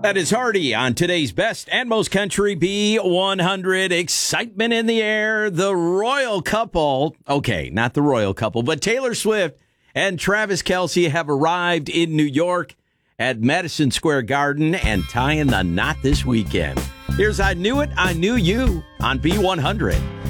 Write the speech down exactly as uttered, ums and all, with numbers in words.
That is Hardy on today's Best and Most Country B one hundred. Excitement in the air. The royal couple, okay, not the royal couple, but Taylor Swift and Travis Kelce have arrived in New York at Madison Square Garden and tying the knot this weekend. Here's I Knew It, I Knew You on B one hundred.